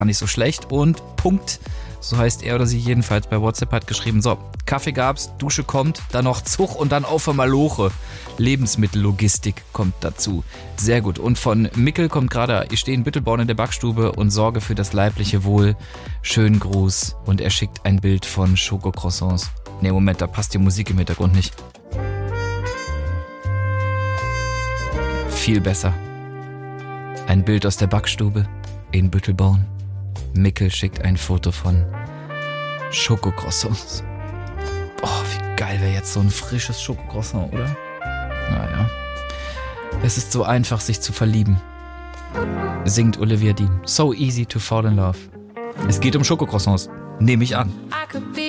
nicht so schlecht. Und Punkt, so heißt er oder sie jedenfalls, bei WhatsApp hat geschrieben, so, Kaffee gab's, Dusche kommt, dann noch Zug und dann auf einmal Maloche. Lebensmittellogistik kommt dazu. Sehr gut. Und von Mickel kommt gerade, ich stehe in Büttelborn in der Backstube und sorge für das leibliche Wohl. Schönen Gruß. Und er schickt ein Bild von Schokocroissants. Ne, Moment, da passt die Musik im Hintergrund nicht. Viel besser. Ein Bild aus der Backstube in Büttelborn. Mickel schickt ein Foto von Schokocroissants. Oh, wie geil wäre jetzt so ein frisches Schokocroissant, oder? Naja. Es ist so einfach, sich zu verlieben. Singt Olivia Dean. So easy to fall in love. Es geht um Schokocroissants. Nehme ich an.